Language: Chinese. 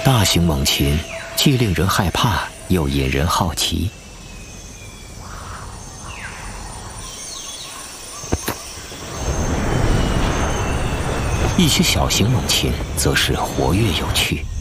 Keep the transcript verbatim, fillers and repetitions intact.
大型猛禽既令人害怕，又引人好奇。一些小型猛禽则是活跃有趣。